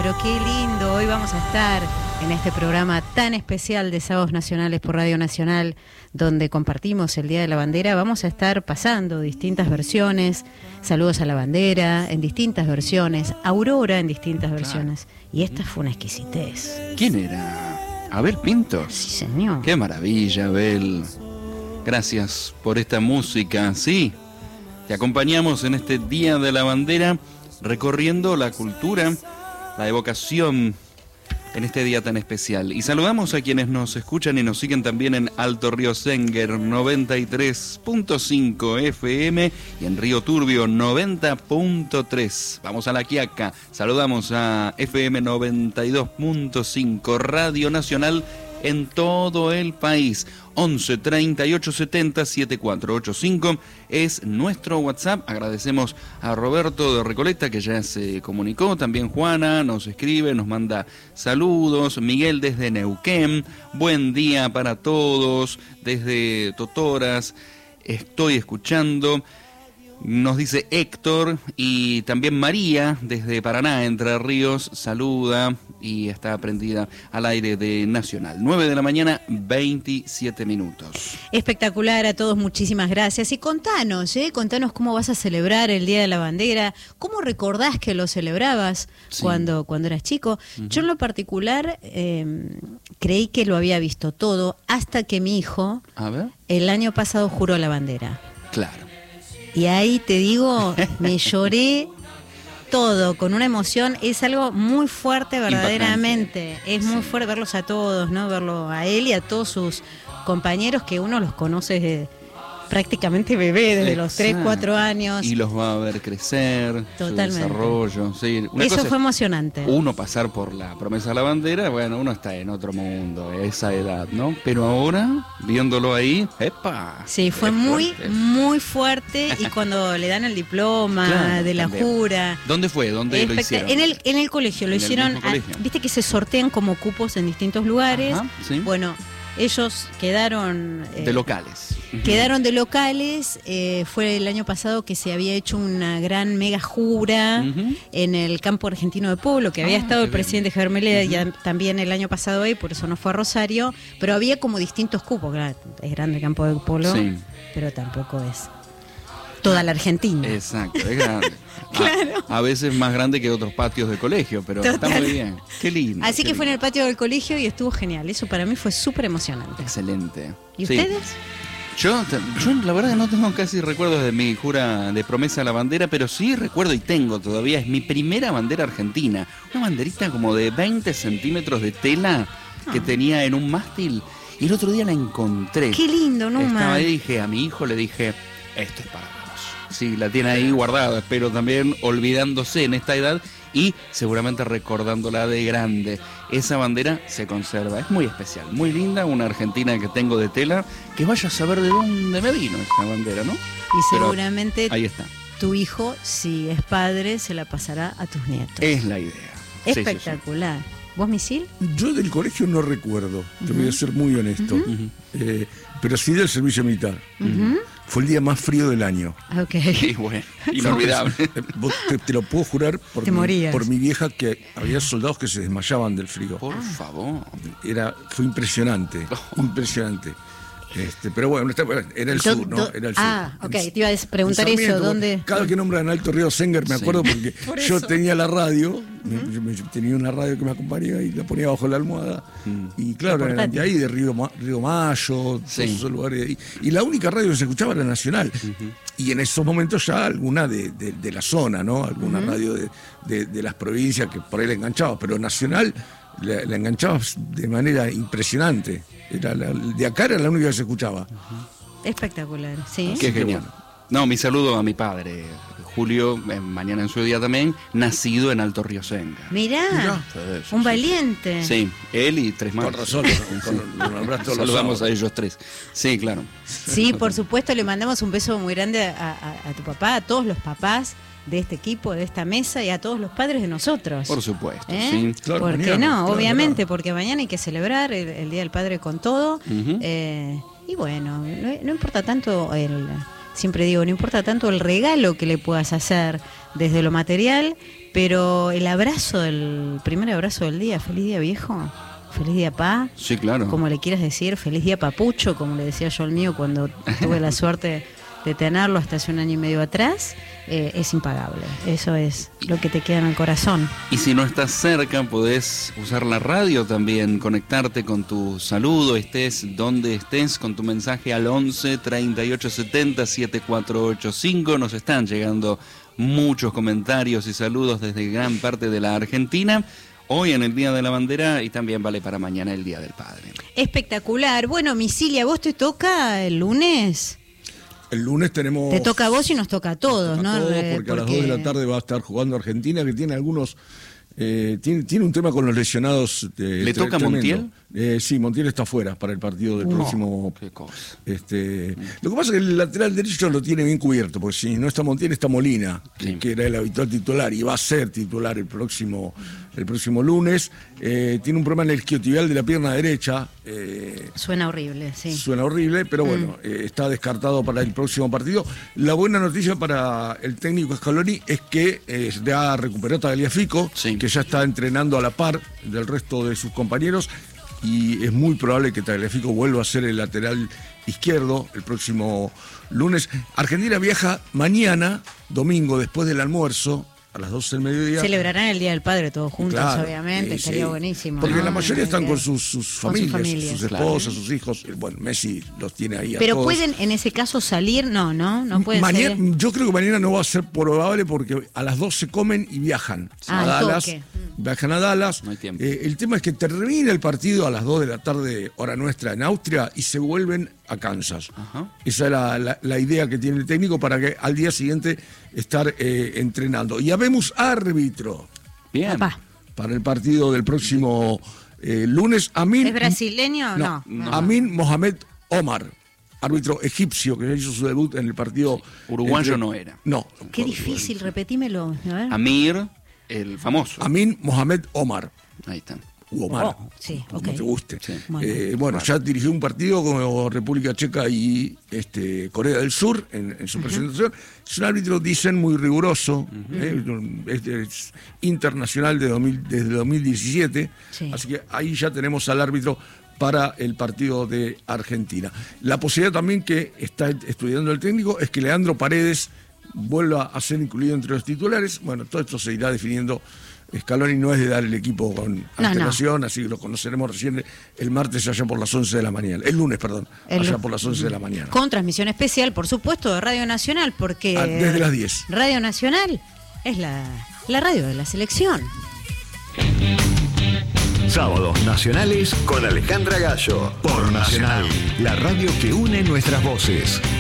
pero qué lindo. Hoy vamos a estar en este programa tan especial de Sábados Nacionales por Radio Nacional, donde compartimos el Día de la Bandera. Vamos a estar pasando distintas versiones, Saludos a la Bandera en distintas versiones, Aurora en distintas versiones. Y esta fue una exquisitez. ¿Quién era? Abel Pintos. Sí, señor. Qué maravilla, Abel. Gracias por esta música. Sí, te acompañamos en este Día de la Bandera, recorriendo la cultura, la evocación en este día tan especial. Y saludamos a quienes nos escuchan y nos siguen también en Alto Río Senguer 93.5 FM y en Río Turbio 90.3. Vamos a La Quiaca, saludamos a FM 92.5 Radio Nacional en todo el país. 11 38 70 7485 es nuestro WhatsApp. Agradecemos a Roberto de Recoleta, que ya se comunicó. También Juana nos escribe, nos manda saludos. Miguel desde Neuquén, buen día para todos. Desde Totoras, estoy escuchando. Nos dice Héctor, y también María desde Paraná, Entre Ríos, saluda y está prendida al aire de Nacional. 9 de la mañana, 27 minutos. Espectacular, a todos muchísimas gracias. Y contanos cómo vas a celebrar el Día de la Bandera, cómo recordás que lo celebrabas cuando eras chico. Yo en lo particular creí que lo había visto todo hasta que mi hijo el año pasado juró la bandera. Claro. Y ahí te digo, me lloré todo, con una emoción. Es algo muy fuerte verdaderamente. Impactante. Es muy fuerte verlos a todos, ¿no? Verlo a él y a todos sus compañeros, que uno los conoce desde prácticamente bebé, desde los 3, 4 años. Y los va a ver crecer, totalmente. Su desarrollo. Sí, eso fue emocionante. Uno pasar por la promesa de la bandera, bueno, uno está en otro mundo, esa edad, ¿no? Pero ahora, viéndolo ahí, ¡epa! Sí, fue muy fuerte. Y cuando le dan el diploma de la jura. ¿Dónde fue? ¿Dónde lo hicieron? En el colegio, lo hicieron. Viste que se sortean como cupos en distintos lugares. Ajá, sí. Bueno, ellos quedaron de locales. Quedaron de locales. Fue el año pasado que se había hecho una gran mega jura en el campo argentino de Polo, que había estado el presidente Javier Milei ya también el año pasado ahí, por eso no fue a Rosario, pero había como distintos cupos. Claro, es grande el campo de Polo, pero tampoco es toda la Argentina. Exacto, es grande. Claro. A veces más grande que otros patios de colegio, pero está muy bien. Qué lindo. Así que fue en el patio del colegio y estuvo genial. Eso para mí fue súper emocionante. Excelente. ¿Y ustedes? Yo la verdad que no tengo casi recuerdos de mi jura de promesa a la bandera, pero sí recuerdo y tengo todavía, es mi primera bandera argentina. Una banderita como de 20 centímetros de tela que tenía en un mástil, y el otro día la encontré. Qué lindo, ¿no? Estaba ahí, dije, a mi hijo le dije, esto es para vos. Sí, la tiene ahí guardada, espero también olvidándose en esta edad y seguramente recordándola de grande. Esa bandera se conserva, es muy especial, muy linda, una argentina que tengo de tela, que vaya a saber de dónde me vino esa bandera, ¿no? Y seguramente ahí está. Tu hijo, si es padre, se la pasará a tus nietos. Es la idea. Espectacular. Sí. ¿Vos, Misil? Yo del colegio no recuerdo, te voy a ser muy honesto, pero sí del servicio militar. Fue el día más frío del año. Ok. Y bueno, inolvidable. Te lo puedo jurar por mi vieja, que había soldados que se desmayaban del frío. Por favor. Fue impresionante, impresionante. Pero bueno, era el sur, ¿no? Era el sur. Ok, te iba a preguntar eso, ¿dónde? Cada vez que nombran Alto Río Senguer me acuerdo porque yo tenía la radio, tenía una radio que me acompañaba y la ponía bajo la almohada. Y claro, de ahí de Río Mayo, todos esos lugares de ahí. Y la única radio que se escuchaba era Nacional. Y en esos momentos ya alguna de la zona, ¿no? Alguna radio de las provincias que por ahí la enganchaba, pero Nacional la enganchaba de manera impresionante. De acá era la única que se escuchaba. Espectacular, sí. Qué genial. No, mi saludo a mi padre, Julio, mañana en su día también, nacido en Alto Río Senguer. Mirá. Un valiente. Sí, él y 3 más. Con razón, saludamos a ellos 3. Sí, claro. Sí, por supuesto, le mandamos un beso muy grande a tu papá, a todos los papás de este equipo, de esta mesa, y a todos los padres de nosotros. Por supuesto, sí. Claro, ¿por qué no? Obviamente, porque mañana hay que celebrar el Día del Padre con todo. Y bueno, no importa tanto siempre digo, no importa tanto el regalo que le puedas hacer desde lo material, pero el primer abrazo del día, feliz día viejo, feliz día pa, sí, claro, como le quieras decir, feliz día papucho, como le decía yo al mío cuando tuve la suerte de tenerlo hasta hace 1 año y medio atrás, es impagable. Eso es lo que te queda en el corazón. Y si no estás cerca, podés usar la radio también, conectarte con tu saludo, estés donde estés, con tu mensaje al 11 38 70 7485. Nos están llegando muchos comentarios y saludos desde gran parte de la Argentina. Hoy en el Día de la Bandera y también vale para mañana el Día del Padre. Espectacular. Bueno, Misilia, ¿vos te toca el lunes? El lunes tenemos... Te toca a vos y nos toca a todos, ¿no? Porque a las 2 de la tarde va a estar jugando Argentina, que tiene algunos... tiene un tema con los lesionados. ¿Le toca a Montiel? Sí, Montiel está fuera para el partido del próximo. Qué cosa. Lo que pasa es que el lateral derecho lo tiene bien cubierto, porque si no está Montiel, está Molina, sí, que era el habitual titular y va a ser titular el próximo lunes. Tiene un problema en el isquiotibial de la pierna derecha. Suena horrible, sí. Suena horrible, pero bueno, está descartado para el próximo partido. La buena noticia para el técnico Scaloni es que ya recuperó Tagliafico, sí, que ya está entrenando a la par del resto de sus compañeros, y es muy probable que Tagliafico vuelva a ser el lateral izquierdo el próximo lunes. Argentina viaja mañana, domingo, después del almuerzo, a las 12 del mediodía. Celebrarán el Día del Padre todos juntos, claro, obviamente, estaría buenísimo. Porque ¿no? la mayoría están con sus familias, sus esposas, claro, sus hijos. Bueno, Messi los tiene ahí a Pero todos. ¿pueden en ese caso salir? No pueden mañana, salir. yo creo que mañana no va a ser probable porque a las 12 comen y viajan a Dallas. Viajan a Dallas. No hay tiempo. El tema es que termina el partido a las 2 de la tarde, hora nuestra, en Austria, y se vuelven a Kansas. Ajá. Esa es la idea que tiene el técnico para que al día siguiente estar entrenando. Y habemos árbitro. Bien. Papá. Para el partido del próximo lunes. ¿Es brasileño? No. Amin Mohamed Omar, árbitro egipcio que hizo su debut en el partido. Uruguayo no era. No. Qué difícil, repetímelo. A ver. Amir, el famoso. Amin Mohamed Omar. Ahí está. Omar, sí, como okay, te guste. Sí. Bueno, ya dirigió un partido con República Checa y Corea del Sur en su presentación. Es un árbitro, dicen, muy riguroso, es internacional desde 2017, sí, así que ahí ya tenemos al árbitro para el partido de Argentina. La posibilidad también que está estudiando el técnico es que Leandro Paredes vuelva a ser incluido entre los titulares. Bueno, todo esto se irá definiendo. Scaloni no es de dar el equipo con antelación, así que lo conoceremos recién el martes allá por las 11 de la mañana. El lunes, perdón, allá por las 11 de la mañana. Con transmisión especial, por supuesto, de Radio Nacional, porque... desde las 10. Radio Nacional es la radio de la selección. Sábados nacionales con Alejandra Gallo. Por Nacional, la radio que une nuestras voces.